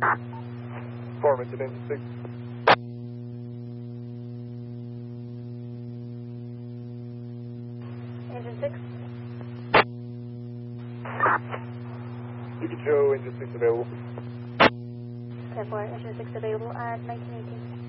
Affirmative, engine 6. Engine 6. Beacon Joe, engine 6 available. 10-4, engine 6 available at 1918.